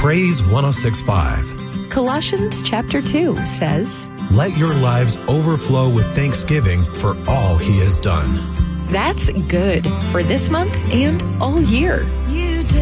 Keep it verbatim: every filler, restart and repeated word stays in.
Praise one oh six point five. Colossians chapter two says, Let your lives overflow with thanksgiving for all he has done. That's good for this month and all year. You